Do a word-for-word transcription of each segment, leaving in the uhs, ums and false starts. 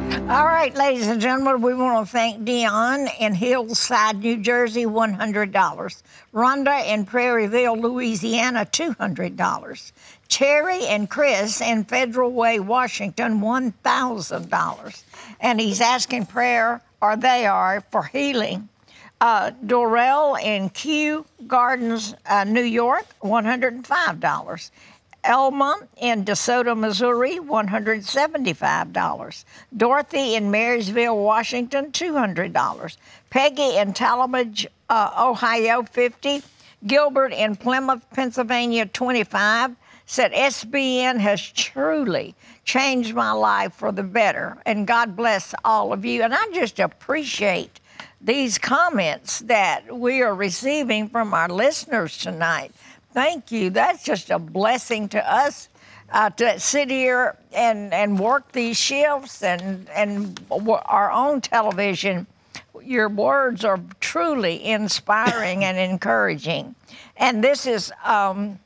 All right, ladies and gentlemen, we want to thank Dion in Hillside, New Jersey, one hundred dollars. Rhonda in Prairieville, Louisiana, two hundred dollars. Cherry and Chris in Federal Way, Washington, one thousand dollars. And he's asking prayer, or they are, for healing. Uh, Dorell in Kew Gardens, uh, New York, one hundred five dollars. Elma in DeSoto, Missouri, one hundred seventy-five dollars. Dorothy in Marysville, Washington, two hundred dollars. Peggy in Talmadge, uh, Ohio, fifty dollars. Gilbert in Plymouth, Pennsylvania, twenty-five dollars. Said S B N has truly changed my life for the better. And God bless all of you. And I just appreciate these comments that we are receiving from our listeners tonight. Thank you. That's just a blessing to us uh, to sit here and, and work these shifts and, and our own television. Your words are truly inspiring and encouraging. And this is um,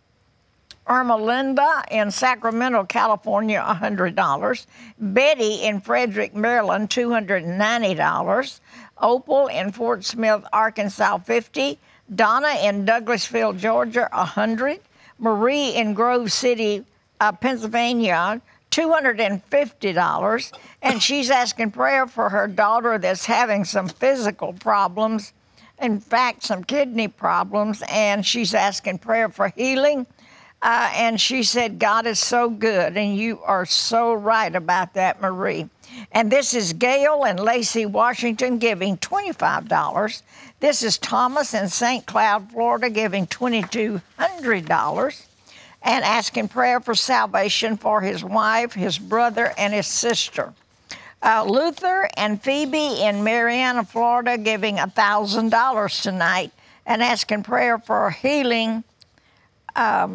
Irma Linda in Sacramento, California, one hundred dollars. Betty in Frederick, Maryland, two hundred ninety dollars. Opal in Fort Smith, Arkansas, fifty dollars. Donna in Douglasville, Georgia, one hundred dollars. Marie in Grove City, uh, Pennsylvania, two hundred fifty dollars. And she's asking prayer for her daughter that's having some physical problems, in fact, some kidney problems, and she's asking prayer for healing. Uh, and she said, God is so good, and you are so right about that, Marie. And this is Gail in Lacey, Washington, giving twenty-five dollars. This is Thomas in Saint Cloud, Florida, giving two thousand two hundred dollars and asking prayer for salvation for his wife, his brother, and his sister. Uh, Luther and Phoebe in Marianna, Florida, giving one thousand dollars tonight and asking prayer for healing um,